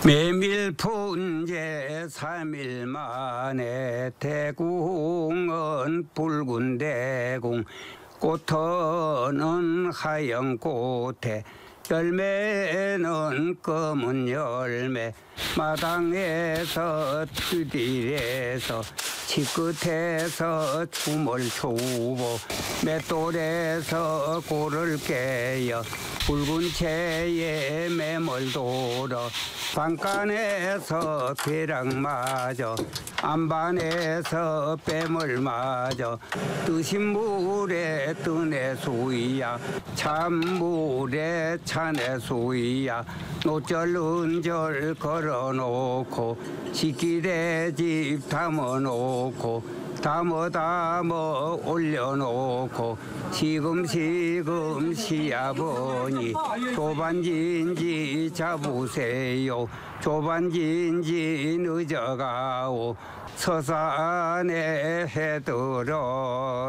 메밀푼제 3일 만에 대궁은 붉은 대궁 꽃은 하얀 꽃에 열매는 검은 열매 마당에서 들길에서 치끝에서 춤을 추고 맷돌에서 골을 깨어 붉은 채에 매몰 돌어 방간에서 벼락 맞아 안반에서 뱀을 맞아 뜨신 물에 뜨네 수이야 찬물에 차네 수이야 노절 은절 걸어놓고 시길에 집 담아놓고 담아 올려놓고 시금시금 시아버니 조반진지 잡으세요 조반진지 늦어가오 서산에 해들어